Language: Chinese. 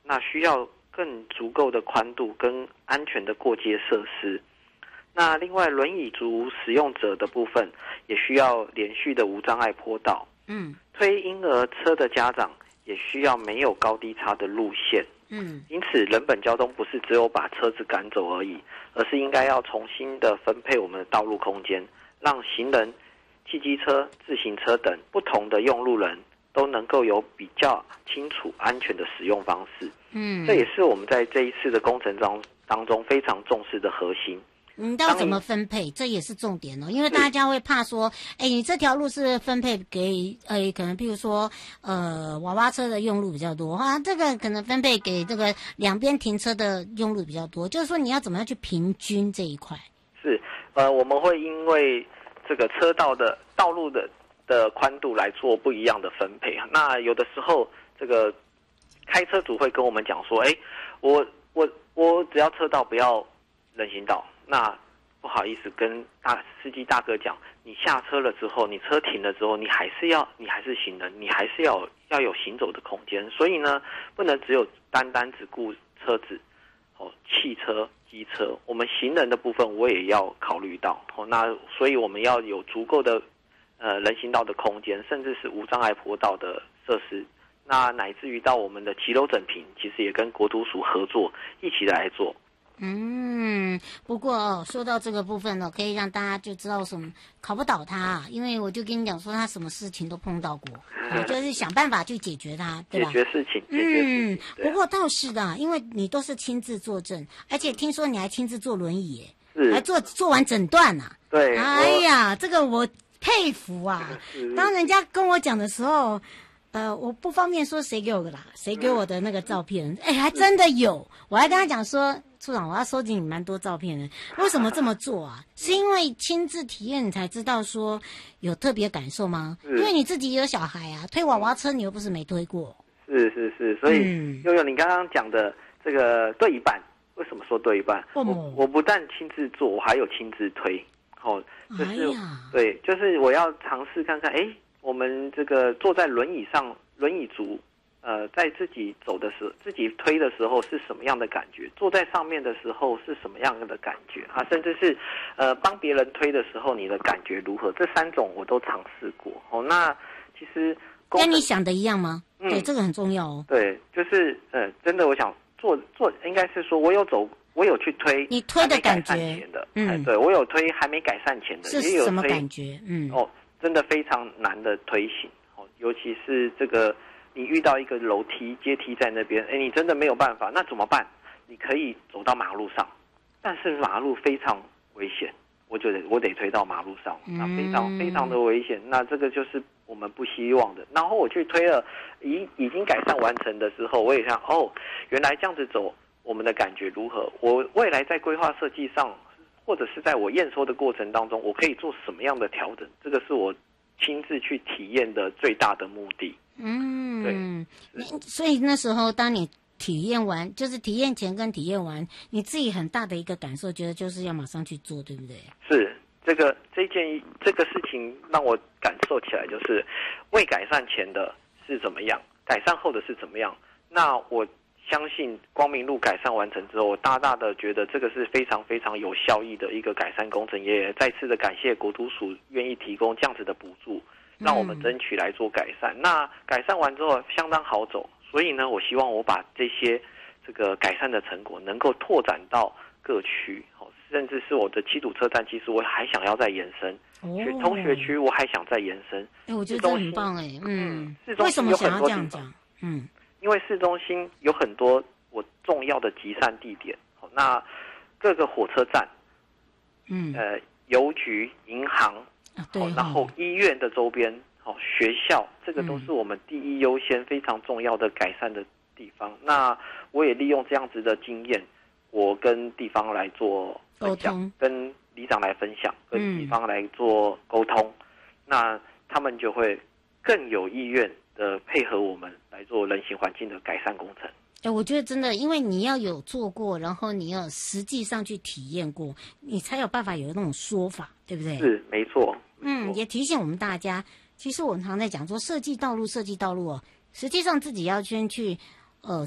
那需要更足够的宽度跟安全的过街设施。那另外轮椅族使用者的部分也需要连续的无障碍坡道，推婴儿车的家长也需要没有高低差的路线，因此人本交通不是只有把车子赶走而已，而是应该要重新的分配我们的道路空间，让行人、汽机车、自行车等不同的用路人都能够有比较清楚、安全的使用方式。这也是我们在这一次的工程当中非常重视的核心。 要怎么分配，这也是重点哦。因为大家会怕说，你这条路是分配给可能譬如说娃娃车的用路比较多啊，这个可能分配给这个两边停车的用路比较多，就是说你要怎么样去平均这一块？是我们会因为这个车道的道路的宽度来做不一样的分配。那有的时候这个开车族会跟我们讲说，我只要车道不要人行道。那不好意思跟司机大哥讲，你下车了之后，你车停了之后，你还是行人，你还是要有行走的空间。所以呢，不能只有单只顾车子，汽车、机车，我们行人的部分我也要考虑到。那所以我们要有足够的人行道的空间，甚至是无障碍坡道的设施。那乃至于到我们的骑楼整平，其实也跟国土署合作一起来做。 不过说到这个部分可以让大家就知道什么考不倒他因为我就跟你讲说他什么事情都碰到过，就是想办法去解决它，对吧？ 解决事情。 不过倒是的，因为你都是亲自坐镇，而且听说你还亲自坐轮椅耶，还做完诊断啊。 对， 哎呀，这个我佩服啊。当人家跟我讲的时候，我不方便说谁给我的那个照片，还真的有。我还跟他讲说，处长，我要收集你蛮多照片的。为什么这么做啊？是因为亲自体验你才知道说有特别感受吗？因为你自己也有小孩啊，推娃娃车你又不是没推过。 是，所以悠悠你刚刚讲的这个对一半，为什么说对一半？我不但亲自做，我还有亲自推。就是对，就是我要尝试看看，我们这个坐在轮椅上，轮椅族，在自己走的时候，自己推的时候是什么样的感觉？坐在上面的时候是什么样的感觉？甚至是帮别人推的时候，你的感觉如何？这3种我都尝试过。那其实跟你想的一样吗？对，这个很重要哦。 对，就是真的，我想做，应该是说我有去推， 你推的感觉对，我有推还没改善前的， 是什么感觉？ 真的非常难的推行尤其是这个你遇到一个楼梯阶梯在那边，你真的没有办法，那怎么办？你可以走到马路上，但是马路非常危险，我觉得我得推到马路上，那非常非常的危险，那这个就是我们不希望的。然后我去推了，已经改善完成的时候，我也想原来这样子走，我们的感觉如何？我未来在规划设计上，或者是在我验收的过程当中，我可以做什么样的调整？这个是我亲自去体验的最大的目的。对。 所以那时候当你体验完，就是体验前跟体验完，你自己很大的一个感受，觉得就是要马上去做，对不对？ 是，这个事情让我感受起来，就是未改善前的是怎么样，改善后的是怎么样。那我相信光明路改善完成之后，我大大的觉得这个是非常非常有效益的一个改善工程，也再次的感谢国土署愿意提供这样子的补助，让我们争取来做改善。那改善完之后相当好走，所以呢，我希望我把这个改善的成果能够拓展到各区，甚至是我的七堵车站，其实我还想要再延伸，同学区我还想再延伸。 我觉得这很棒为什么想要这样讲？ 因为市中心有很多我重要的集散地点，那各个火车站，邮局、银行，然后医院的周边，学校，这个都是我们第一优先非常重要的改善的地方。那我也利用这样子的经验，我跟地方来做分享，跟里长来分享，跟地方来做沟通，那他们就会更有意愿的配合我们来做人行环境的改善工程。 我觉得真的，因为你要有做过，然后你要实际上去体验过，你才有办法有那种说法，对不对？ 是，没错。 也提醒我们大家，其实我们常在讲说设计道路实际上自己要先去